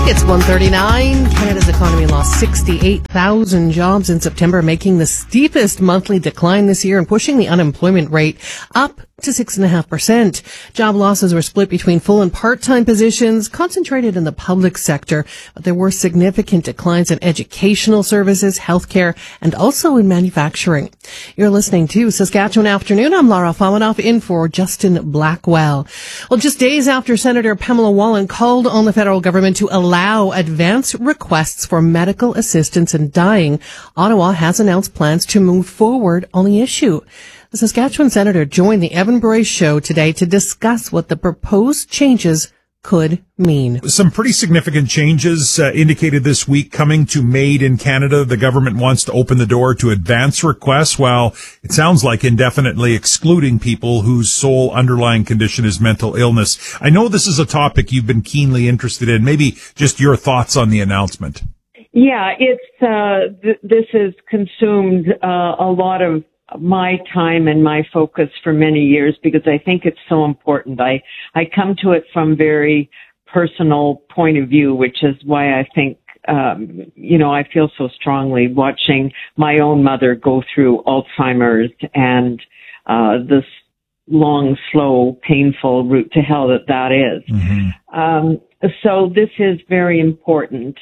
It's 1:39. Canada's economy lost 68,000 jobs in September, making the steepest monthly decline this year and pushing the unemployment rate up to 6.5%. Job losses were split between full and part-time positions, concentrated in the public sector, but there were significant declines in educational services, healthcare, and also in manufacturing. You're listening to Saskatchewan Afternoon. I'm Lara Famanoff in for Justin Blackwell. Well, just days after Senator Pamela Wallin called on the federal government to allow advance requests for medical assistance in dying, Ottawa has announced plans to move forward on the issue. The Saskatchewan senator joined the Evan Bryce show today to discuss what the proposed changes could mean. Some pretty significant changes indicated this week coming to MAID in Canada. The government wants to open the door to advance requests, while it sounds like indefinitely excluding people whose sole underlying condition is mental illness. I know this is a topic you've been keenly interested in. Maybe just your thoughts on the announcement. Yeah, this has consumed a lot of my time and my focus for many years because I think it's so important. I come to it from very personal point of view, which is why I think, I feel so strongly watching my own mother go through Alzheimer's and, this long, slow, painful route to hell that is. Mm-hmm. So this is very important.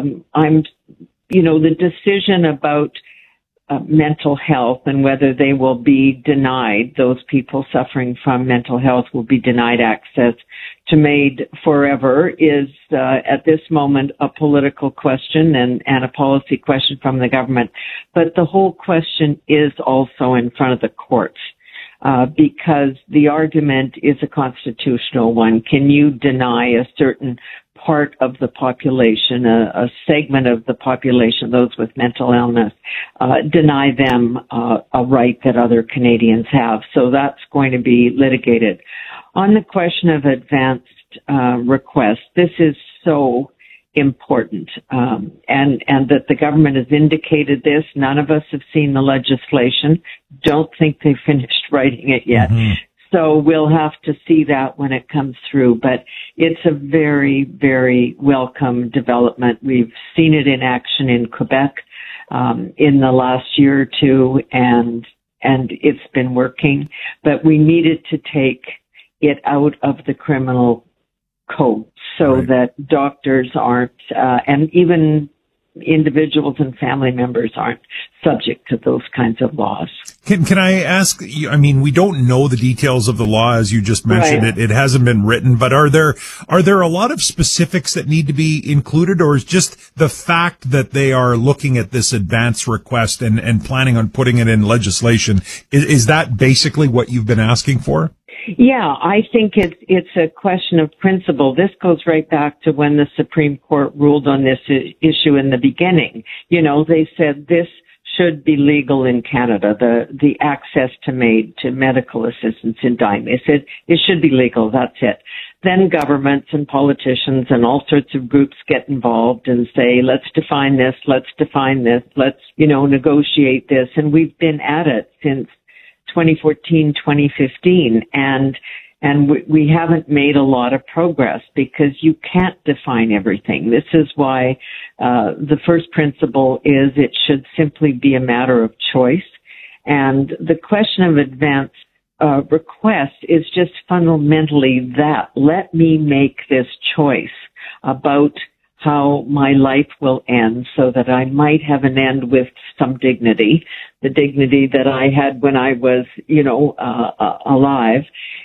The decision about mental health and whether they will be denied, those people suffering from mental health will be denied access to MAID forever is, at this moment, a political question and a policy question from the government. But the whole question is also in front of the courts, because the argument is a constitutional one. Can you deny a certain part of the population, a segment of the population, those with mental illness, deny them a right that other Canadians have? So that's going to be litigated. On the question of advanced requests, this is so important, and that the government has indicated this. None of us have seen the legislation. Don't think they've finished writing it yet. Mm-hmm. So we'll have to see that when it comes through, but it's a very, very welcome development. We've seen it in action in Quebec, in the last year or two, and it's been working, but we needed to take it out of the criminal code so right. that doctors aren't, and even individuals and family members aren't subject to those kinds of laws. Can I ask you, I mean, we don't know the details of the law, as you just mentioned. Right. It hasn't been written, but are there a lot of specifics that need to be included, or is just the fact that they are looking at this advance request and planning on putting it in legislation, is that basically what you've been asking for? Yeah, I think it's a question of principle. This goes right back to when the Supreme Court ruled on this issue in the beginning. They said this should be legal in Canada, the access to MAID, to medical assistance in dying. They said it should be legal, that's it. Then governments and politicians and all sorts of groups get involved and say, let's define this, let's negotiate this. And we've been at it since 2014, 2015, and we haven't made a lot of progress because you can't define everything. This is why the first principle is it should simply be a matter of choice. And the question of advance request is just fundamentally that. Let me make this choice about how my life will end so that I might have an end with some dignity, the dignity that I had when I was, alive.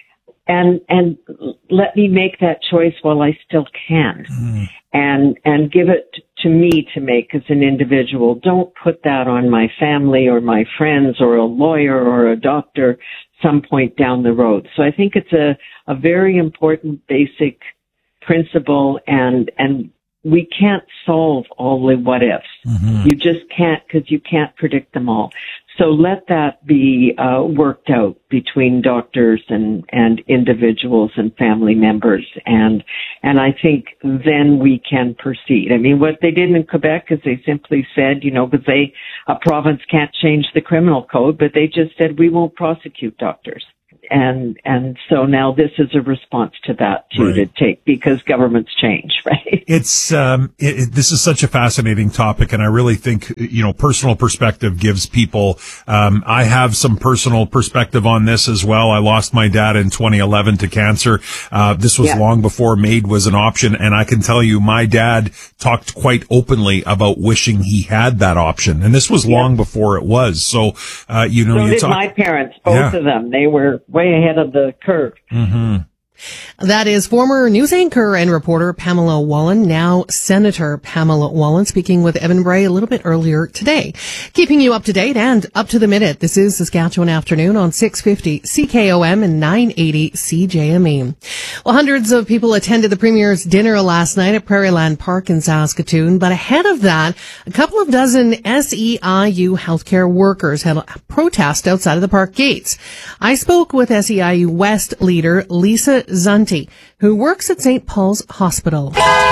And let me make that choice while I still can, and give it to me to make as an individual. Don't put that on my family or my friends or a lawyer or a doctor some point down the road. So I think it's a very important basic principle, and we can't solve all the what ifs. Mm-hmm. You just can't, because you can't predict them all. So let that be worked out between doctors and individuals and family members, and I think then we can proceed. I mean, what they did in Quebec is they simply said, because a province can't change the criminal code, but they just said we won't prosecute doctors. and so now this is a response to that too, Right. to take, because governments change, right? It's this is such a fascinating topic, and I really think, personal perspective gives people. I have some personal perspective on this as well. I lost my dad in 2011 to cancer. This was long before MAID was an option, and I can tell you, my dad talked quite openly about wishing he had that option, and this was long before it was. So, So did my parents, both of them. They were way ahead of the curve. Mm-hmm. That is former news anchor and reporter Pamela Wallin, now Senator Pamela Wallin, speaking with Evan Bray a little bit earlier today. Keeping you up to date and up to the minute, this is Saskatchewan Afternoon on 650 CKOM and 980 CJME. Well, hundreds of people attended the Premier's dinner last night at Prairieland Park in Saskatoon, but ahead of that, a couple of dozen SEIU healthcare workers had a protest outside of the park gates. I spoke with SEIU West leader Lisa Zunti, who works at St. Paul's Hospital.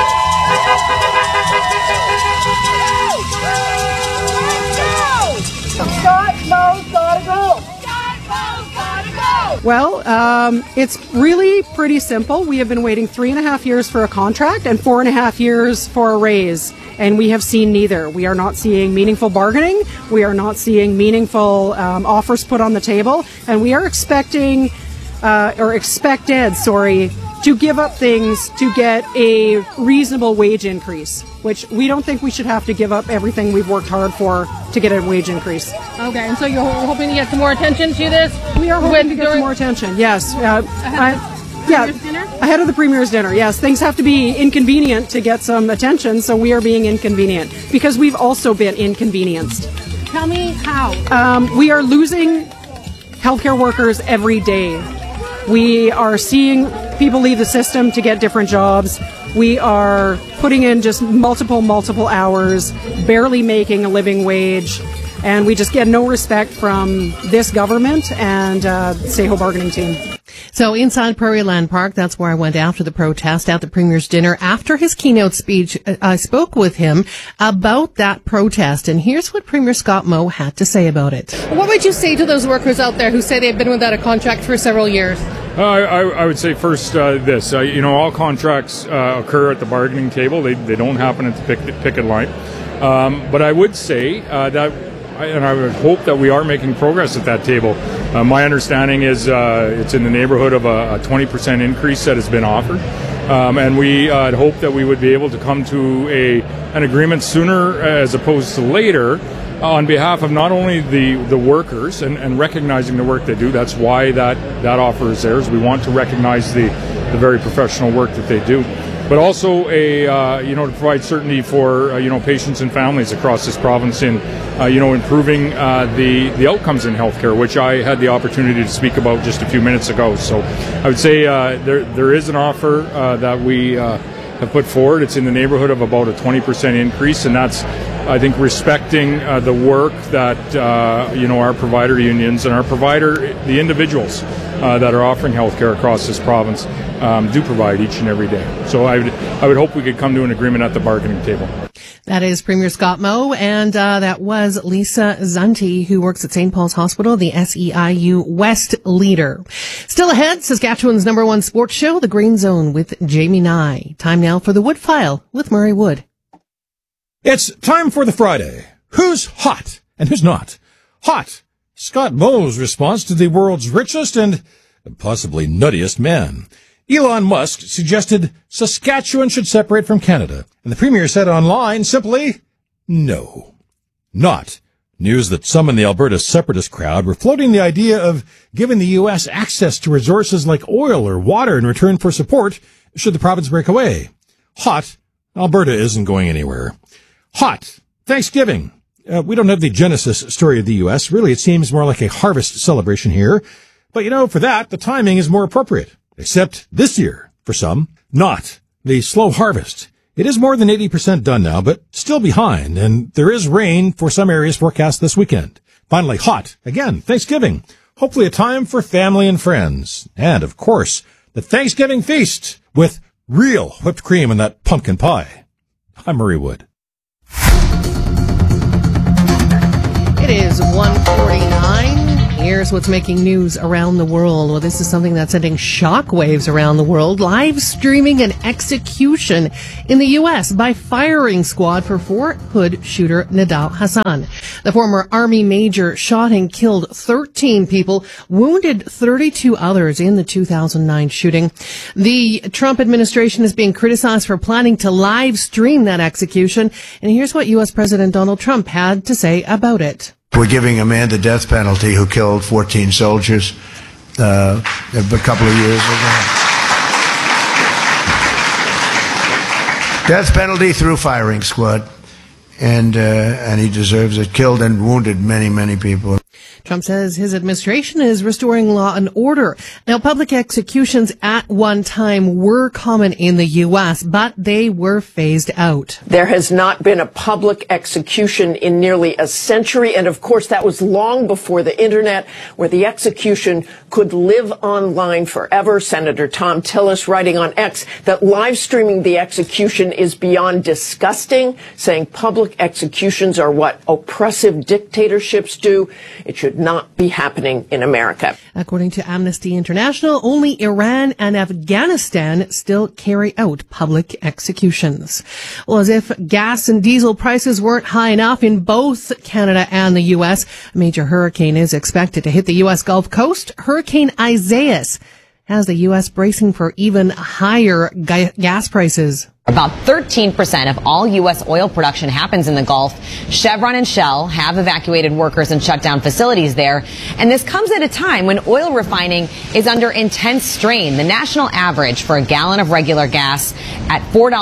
Well, it's really pretty simple. We have been waiting 3.5 years for a contract and 4.5 years for a raise, and we have seen neither. We are not seeing meaningful bargaining. We are not seeing meaningful offers put on the table, and we are expected, to give up things to get a reasonable wage increase, which we don't think we should have to give up everything we've worked hard for to get a wage increase. Okay, and so you're hoping to get some more attention to this? We are hoping to get some more attention, yes. Ahead of the Premier's dinner, yes. Things have to be inconvenient to get some attention, so we are being inconvenient because we've also been inconvenienced. Tell me how. We are losing healthcare workers every day. We are seeing people leave the system to get different jobs. We are putting in just multiple hours, barely making a living wage, and we just get no respect from this government and SEIU bargaining team. So inside Prairieland Park, that's where I went after the protest at the Premier's dinner. After his keynote speech, I spoke with him about that protest, and here's what Premier Scott Moe had to say about it. What would you say to those workers out there who say they've been without a contract for several years? I would say first this. All contracts occur at the bargaining table. They don't happen at the picket line. But I would say and I would hope that we are making progress at that table. My understanding is it's in the neighborhood of a 20% increase that has been offered. And we hope that we would be able to come to an agreement sooner as opposed to later on behalf of not only the workers and recognizing the work they do. That's why that offer is there, is we want to recognize the very professional work that they do. But also to provide certainty for patients and families across this province in improving the outcomes in healthcare, which I had the opportunity to speak about just a few minutes ago. So I would say there is an offer that we have put forward. It's in the neighborhood of about a 20% increase, and that's, I think, respecting the work that our provider unions and the individuals that are offering healthcare across this province do provide each and every day. So I would hope we could come to an agreement at the bargaining table. That is Premier Scott Moe, and that was Lisa Zunti, who works at St. Paul's Hospital, the SEIU West leader. Still ahead, Saskatchewan's #1 sports show, The Green Zone with Jamie Nye. Time now for the Wood File with Murray Wood. It's time for the Friday. Who's hot and who's not? Hot. Scott Moe's response to the world's richest and possibly nuttiest man. Elon Musk suggested Saskatchewan should separate from Canada, and the Premier said online simply, no. Not. News that some in the Alberta separatist crowd were floating the idea of giving the U.S. access to resources like oil or water in return for support should the province break away. Hot. Alberta isn't going anywhere. Hot. Thanksgiving. We don't have the Genesis story of the U.S. Really, it seems more like a harvest celebration here. But, for that, the timing is more appropriate. Except this year, for some, not. The slow harvest. It is more than 80% done now, but still behind, and there is rain for some areas forecast this weekend. Finally, hot. Again, Thanksgiving. Hopefully a time for family and friends. And, of course, the Thanksgiving feast with real whipped cream and that pumpkin pie. I'm Murray Wood. It is 1:49. Here's what's making news around the world. Well, this is something that's sending shockwaves around the world. Live streaming an execution in the U.S. by firing squad for Fort Hood shooter Nidal Hasan. The former Army major shot and killed 13 people, wounded 32 others in the 2009 shooting. The Trump administration is being criticized for planning to live stream that execution. And here's what U.S. President Donald Trump had to say about it. We're giving a man the death penalty who killed 14 soldiers a couple of years ago. Death penalty through firing squad, and he deserves it. Killed and wounded many, many people. Trump says his administration is restoring law and order. Now, public executions at one time were common in the U.S., but they were phased out. There has not been a public execution in nearly a century. And of course, that was long before the internet, where the execution could live online forever. Senator Thom Tillis writing on X that live streaming the execution is beyond disgusting, saying public executions are what oppressive dictatorships do. It should not be happening in America. According to Amnesty International, only Iran and Afghanistan still carry out public executions. Well, as if gas and diesel prices weren't high enough in both Canada and the U.S., a major hurricane is expected to hit the U.S. Gulf Coast. Hurricane Isaias has the U.S. bracing for even higher gas prices. About 13% of all U.S. oil production happens in the Gulf. Chevron and Shell have evacuated workers and shut down facilities there. And this comes at a time when oil refining is under intense strain. The national average for a gallon of regular gas at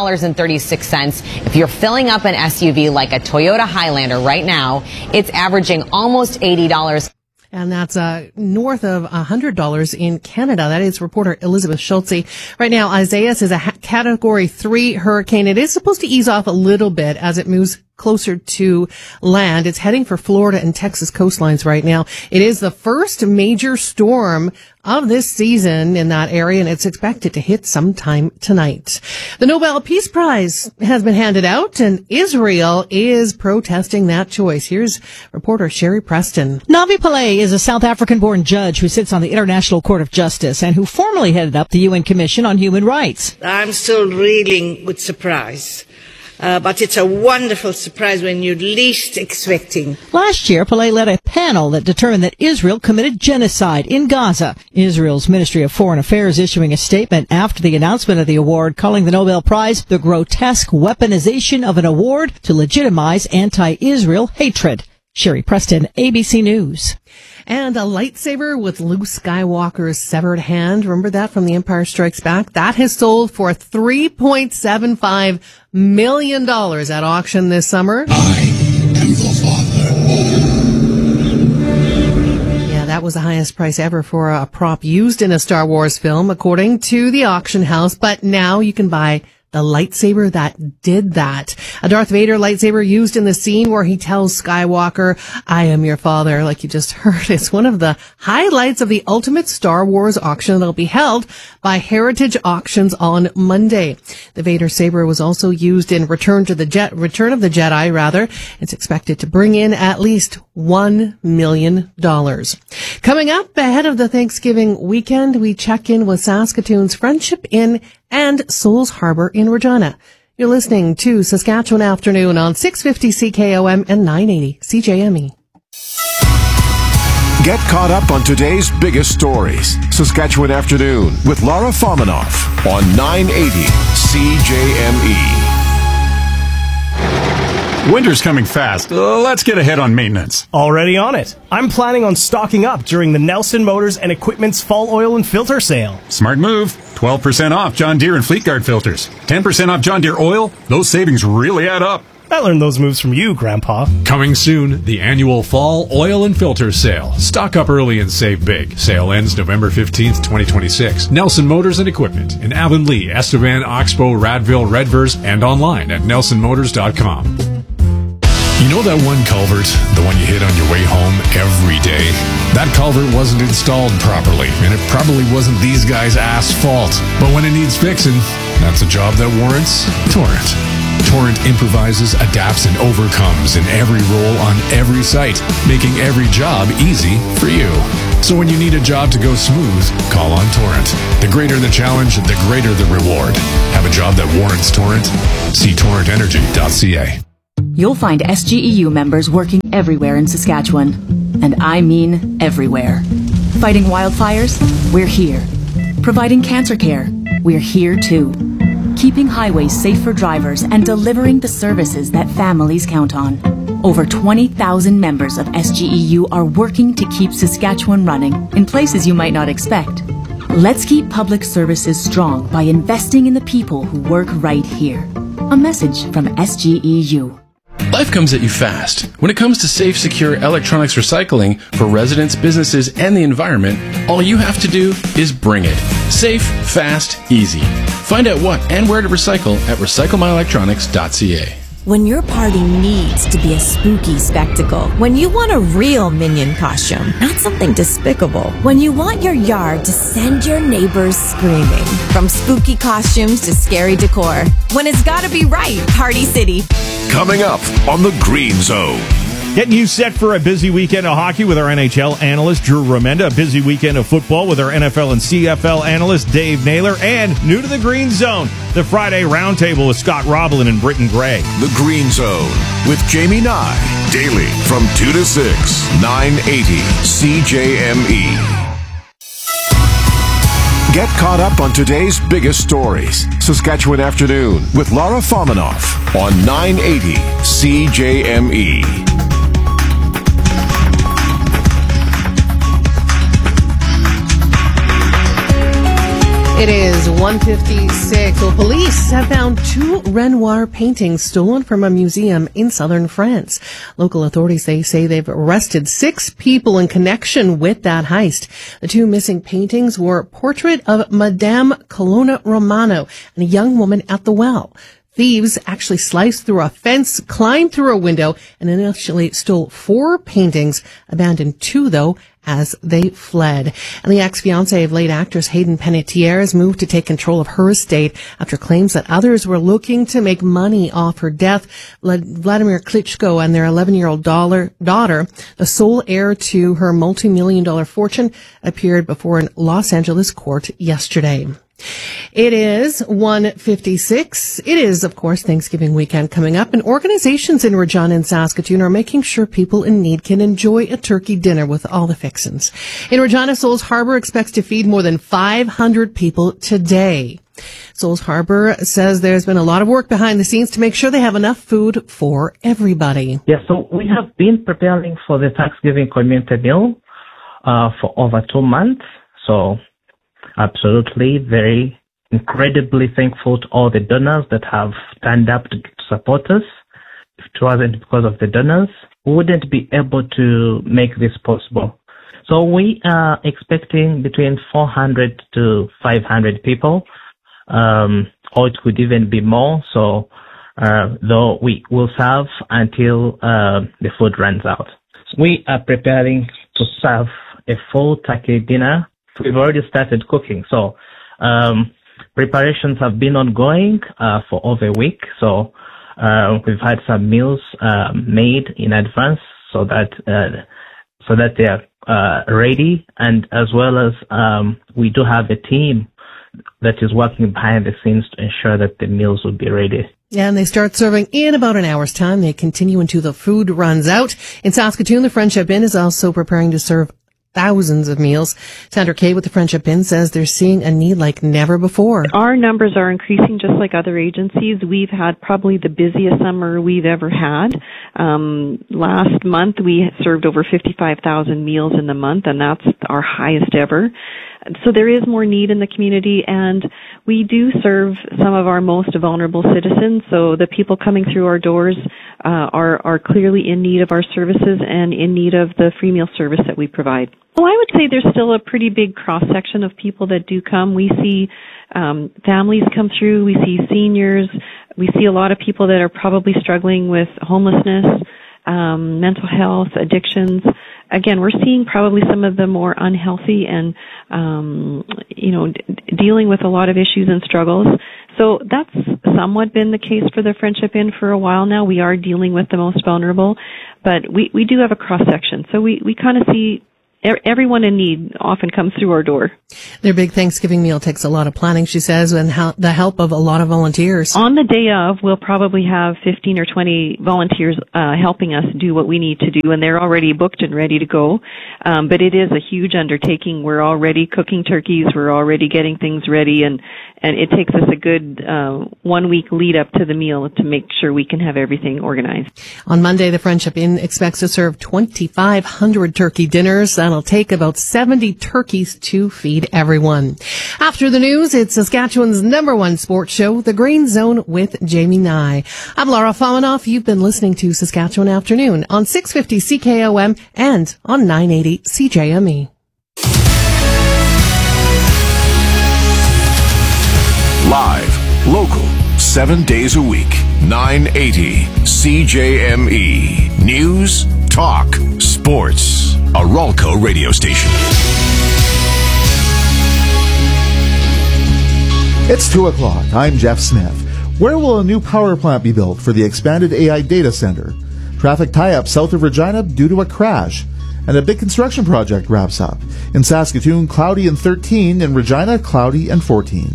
$4.36. If you're filling up an SUV like a Toyota Highlander right now, it's averaging almost $80. And that's north of $100 in Canada. That is reporter Elizabeth Schultze. Right now, Isaias is a Category 3 hurricane. It is supposed to ease off a little bit as it moves closer to land. It's heading for Florida and Texas coastlines right now. It is the first major storm of this season in that area, and it's expected to hit sometime tonight. The Nobel Peace Prize has been handed out, and Israel is protesting that choice. Here's reporter Sherry Preston. Navi Pillay is a South African-born judge who sits on the International Court of Justice and who formerly headed up the UN Commission on Human Rights. I'm still reeling with surprise. But it's a wonderful surprise when you're least expecting. Last year, Pillay led a panel that determined that Israel committed genocide in Gaza. Israel's Ministry of Foreign Affairs issuing a statement after the announcement of the award, calling the Nobel Prize the grotesque weaponization of an award to legitimize anti-Israel hatred. Sherry Preston, ABC News. And a lightsaber with Luke Skywalker's severed hand. Remember that from The Empire Strikes Back? That has sold for $3.75 million at auction this summer. I am the Father. Yeah, that was the highest price ever for a prop used in a Star Wars film, according to the auction house. But now you can buy the lightsaber that did that. A Darth Vader lightsaber used in the scene where he tells Skywalker, "I am your father," like you just heard. It's one of the highlights of the ultimate Star Wars auction that'll be held by Heritage Auctions on Monday. The Vader saber was also used in Return of the Jedi. It's expected to bring in at least $1 million. Coming up ahead of the Thanksgiving weekend, we check in with Saskatoon's Friendship Inn and Souls Harbor in Regina. You're listening to Saskatchewan Afternoon on 650 CKOM and 980 CJME. Get caught up on today's biggest stories. Saskatchewan Afternoon with Laura Fominoff on 980 CJME. Winter's coming fast. Let's get ahead on maintenance. Already on it. I'm planning on stocking up during the Nelson Motors and Equipment's Fall Oil and Filter Sale. Smart move. 12% off John Deere and Fleet Guard filters. 10% off John Deere oil. Those savings really add up. I learned those moves from you, Grandpa. Coming soon, the annual Fall Oil and Filter Sale. Stock up early and save big. Sale ends November 15th, 2026. Nelson Motors and Equipment in Avonlea, Estevan, Oxbow, Radville, Redvers, and online at nelsonmotors.com. You know that one culvert, the one you hit on your way home every day? That culvert wasn't installed properly, and it probably wasn't these guys' fault. But when it needs fixing, that's a job that warrants Torrent. Torrent improvises, adapts, and overcomes in every role on every site, making every job easy for you. So when you need a job to go smooth, call on Torrent. The greater the challenge, the greater the reward. Have a job that warrants Torrent? See torrentenergy.ca. You'll find SGEU members working everywhere in Saskatchewan. And I mean everywhere. Fighting wildfires? We're here. Providing cancer care? We're here too. Keeping highways safe for drivers and delivering the services that families count on. Over 20,000 members of SGEU are working to keep Saskatchewan running in places you might not expect. Let's keep public services strong by investing in the people who work right here. A message from SGEU. Life comes at you fast. When it comes to safe, secure electronics recycling for residents, businesses, and the environment, all you have to do is bring it. Safe, fast, easy. Find out what and where to recycle at recyclemyelectronics.ca. When your party needs to be a spooky spectacle, when you want a real Minion costume, not something despicable, when you want your yard to send your neighbors screaming, from spooky costumes to scary decor, when it's gotta be right, Party City. Coming up on the Green Zone. Getting you set for a busy weekend of hockey with our NHL analyst, Drew Remenda, a busy weekend of football with our NFL and CFL analyst, Dave Naylor, and new to the Green Zone, the Friday Roundtable with Scott Roblin and Britton Gray. The Green Zone with Jamie Nye, daily from 2 to 6, 980 CJME. Get caught up on today's biggest stories. Saskatchewan Afternoon with Laura Fominoff on 980 CJME. It is 1:56. Well, police have found 2 Renoir paintings stolen from a museum in southern France. Local authorities, they say they've arrested 6 people in connection with that heist. The 2 missing paintings were a portrait of Madame Colonna Romano and a young woman at the well. Thieves actually sliced through a fence, climbed through a window, and initially stole 4 paintings, abandoned 2, though, as they fled. And the ex-fiancé of late actress Hayden Panettiere has moved to take control of her estate after claims that others were looking to make money off her death. Vladimir Klitschko and their 11-year-old daughter, the sole heir to her multi-million-dollar fortune, appeared before a Los Angeles court yesterday. It is 1:56. It is, of course, Thanksgiving weekend coming up, and organizations in Regina and Saskatoon are making sure people in need can enjoy a turkey dinner with all the fixins. In Regina, Souls Harbor expects to feed more than 500 people today. Souls Harbor says there's been a lot of work behind the scenes to make sure they have enough food for everybody. Yeah, so we have been preparing for the Thanksgiving community meal for over 2 months. So absolutely, very incredibly thankful to all the donors that have turned up to support us. If it wasn't because of the donors, we wouldn't be able to make this possible. So we are expecting between 400 to 500 people, or it could even be more. So, though we will serve until the food runs out. We are preparing to serve a full turkey dinner. We've already started cooking, so preparations have been ongoing for over a week. So we've had some meals made in advance so that they are ready, and as well as we do have a team that is working behind the scenes to ensure that the meals will be ready. Yeah, and they start serving in about an hour's time. They continue until the food runs out. In Saskatoon, the Friendship Inn is also preparing to serve thousands of meals. Sandra Kay with the Friendship Inn says they're seeing a need like never before. Our numbers are increasing just like other agencies. We've had probably the busiest summer we've ever had. Last month we served over 55,000 meals in the month, and that's our highest ever. So there is more need in the community, and we do serve some of our most vulnerable citizens. So the people coming through our doors are clearly in need of our services and in need of the free meal service that we provide. Well, I would say there's still a pretty big cross-section of people that do come. We see families come through. We see seniors. We see a lot of people that are probably struggling with homelessness, mental health, addictions. Again, we're seeing probably some of the more unhealthy and, dealing with a lot of issues and struggles. So that's somewhat been the case for the Friendship Inn for a while now. We are dealing with the most vulnerable, but we do have a cross-section. So we kind of see everyone in need often comes through our door. Their big Thanksgiving meal takes a lot of planning, she says, and the help of a lot of volunteers. On the day of, we'll probably have 15 or 20 volunteers helping us do what we need to do, and they're already booked and ready to go. But it is a huge undertaking. We're already cooking turkeys. We're already getting things ready, and it takes us a good 1 week lead up to the meal to make sure we can have everything organized. On Monday, the Friendship Inn expects to serve 2,500 turkey dinners. That'll take about 70 turkeys to feed everyone. After the news, it's Saskatchewan's #1 sports show, The Green Zone with Jamie Nye. I'm Laura Fominoff. You've been listening to Saskatchewan Afternoon on 650 CKOM and on 980 CJME. Live, local, 7 days a week, 980 CJME. News, talk, sports. A Ralco radio station. It's 2 o'clock. I'm Jeff Smith. Where will a new power plant be built for the expanded AI data center? Traffic tie-up south of Regina due to a crash. And a big construction project wraps up. In Saskatoon, cloudy and 13. In Regina, cloudy and 14.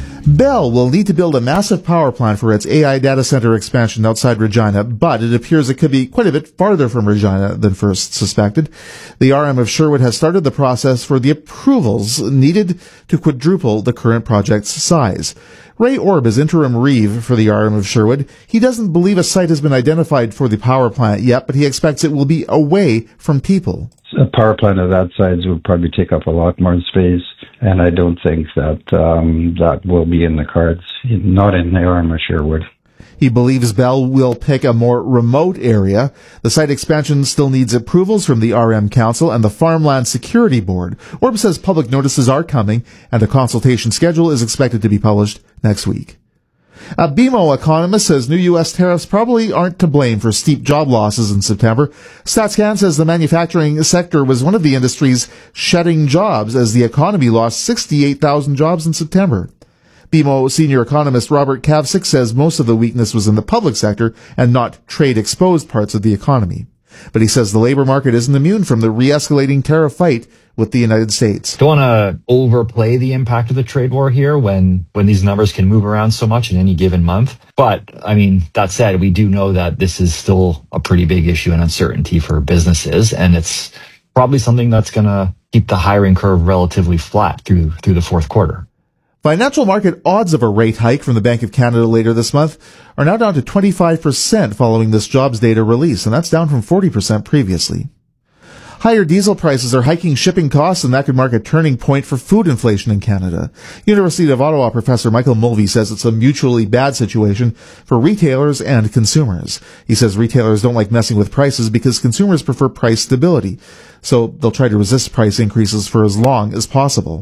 Bell will need to build a massive power plant for its AI data center expansion outside Regina, but it appears it could be quite a bit farther from Regina than first suspected. The RM of Sherwood has started the process for the approvals needed to quadruple the current project's size. Ray Orb is interim reeve for the RM of Sherwood. He doesn't believe a site has been identified for the power plant yet, but he expects it will be away from people. A power plant of that size would probably take up a lot more space, and I don't think that that will be in the cards, not in the RM of Sherwood. He believes Bell will pick a more remote area. The site expansion still needs approvals from the RM Council and the Farmland Security Board. Orb says public notices are coming, and a consultation schedule is expected to be published next week. A BMO economist says new U.S. tariffs probably aren't to blame for steep job losses in September. StatsCan says the manufacturing sector was one of the industries shedding jobs as the economy lost 68,000 jobs in September. BMO senior economist Robert Kavcic says most of the weakness was in the public sector and not trade-exposed parts of the economy. But he says the labor market isn't immune from the re-escalating tariff fight with the United States. Don't want to overplay the impact of the trade war here when these numbers can move around so much in any given month. But, I mean, that said, we do know that this is still a pretty big issue and uncertainty for businesses, and it's probably something that's going to keep the hiring curve relatively flat through the fourth quarter. Financial market odds of a rate hike from the Bank of Canada later this month are now down to 25% following this jobs data release, and that's down from 40% previously. Higher diesel prices are hiking shipping costs, and that could mark a turning point for food inflation in Canada. University of Ottawa professor Michael Mulvey says it's a mutually bad situation for retailers and consumers. He says retailers don't like messing with prices because consumers prefer price stability, so they'll try to resist price increases for as long as possible.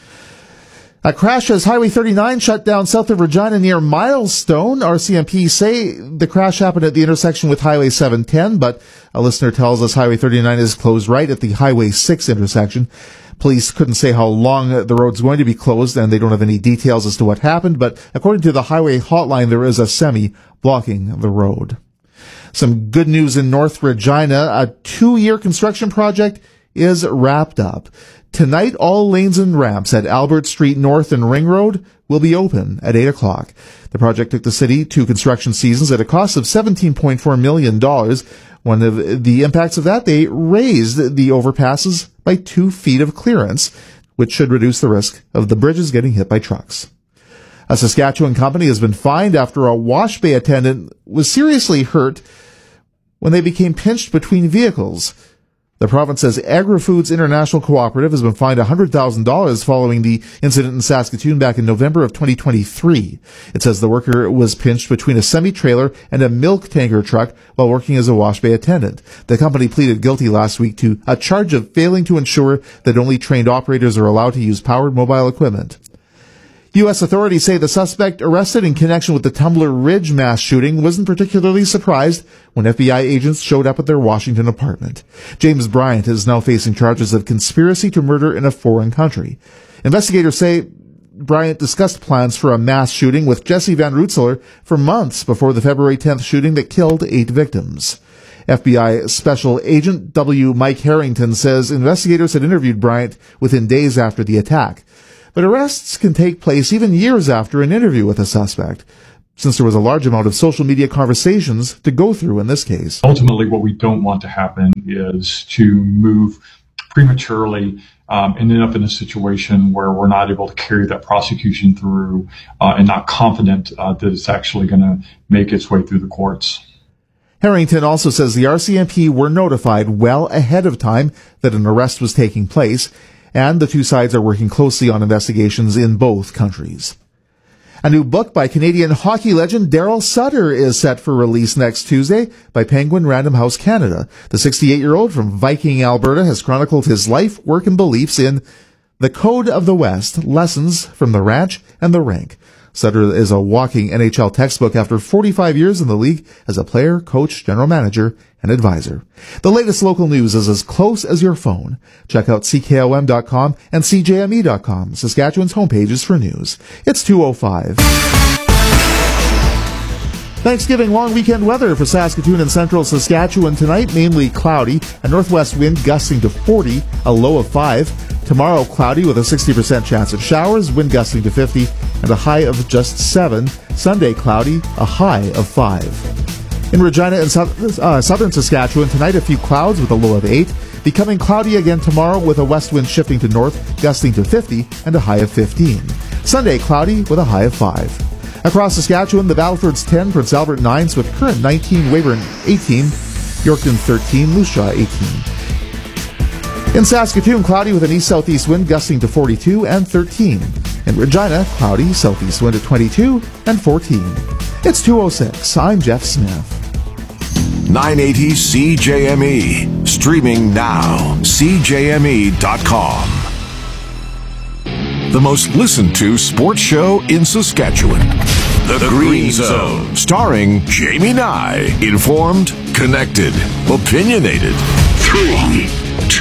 A crash as Highway 39 shut down south of Regina near Milestone. RCMP say the crash happened at the intersection with Highway 710, but a listener tells us Highway 39 is closed right at the Highway 6 intersection. Police couldn't say how long the road's going to be closed, and they don't have any details as to what happened, but according to the highway hotline, there is a semi blocking the road. Some good news in North Regina. A 2-year construction project is wrapped up. Tonight, all lanes and ramps at Albert Street North and Ring Road will be open at 8 o'clock. The project took the city 2 construction seasons at a cost of $17.4 million. One of the impacts of that, they raised the overpasses by 2 feet of clearance, which should reduce the risk of the bridges getting hit by trucks. A Saskatchewan company has been fined after a wash bay attendant was seriously hurt when they became pinched between vehicles. The province says Agri-Foods International Cooperative has been fined $100,000 following the incident in Saskatoon back in November of 2023. It says the worker was pinched between a semi-trailer and a milk tanker truck while working as a wash bay attendant. The company pleaded guilty last week to a charge of failing to ensure that only trained operators are allowed to use powered mobile equipment. U.S. authorities say the suspect arrested in connection with the Tumbler Ridge mass shooting wasn't particularly surprised when FBI agents showed up at their Washington apartment. James Bryant is now facing charges of conspiracy to murder in a foreign country. Investigators say Bryant discussed plans for a mass shooting with Jesse Van Rootselaar for months before the February 10th shooting that killed 8 victims. FBI Special Agent W. Mike Harrington says investigators had interviewed Bryant within days after the attack. But arrests can take place even years after an interview with a suspect, since there was a large amount of social media conversations to go through in this case. Ultimately, what we don't want to happen is to move prematurely and end up in a situation where we're not able to carry that prosecution through and not confident that it's actually going to make its way through the courts. Harrington also says the RCMP were notified well ahead of time that an arrest was taking place, and the two sides are working closely on investigations in both countries. A new book by Canadian hockey legend Daryl Sutter is set for release next Tuesday by Penguin Random House Canada. The 68-year-old from Viking, Alberta has chronicled his life, work, and beliefs in The Code of the West, Lessons from the Ranch and the Rink. Sutter is a walking NHL textbook after 45 years in the league as a player, coach, general manager, and advisor. The latest local news is as close as your phone. Check out CKOM.com and CJME.com, Saskatchewan's homepages for news. It's 2:05. Thanksgiving long weekend weather for Saskatoon and central Saskatchewan tonight, mainly cloudy, a northwest wind gusting to 40, a low of 5. Tomorrow, cloudy with a 60% chance of showers, wind gusting to 50, and a high of just 7. Sunday, cloudy, a high of 5. In Regina and southern Saskatchewan, tonight a few clouds with a low of 8. Becoming cloudy again tomorrow with a west wind shifting to north, gusting to 50, and a high of 15. Sunday, cloudy with a high of 5. Across Saskatchewan, the Battlefords 10, Prince Albert 9, Swift-Current 19, Weyburn 18, Yorkton 13, Moose Jaw 18. In Saskatoon, cloudy with an east-southeast wind gusting to 42 and 13. In Regina, cloudy, southeast wind at 22 and 14. It's 2:06. I'm Jeff Smith. 980 CJME. Streaming now. CJME.com. The most listened to sports show in Saskatchewan. The Green Zone. Starring Jamie Nye. Informed, connected, opinionated. 3, 2,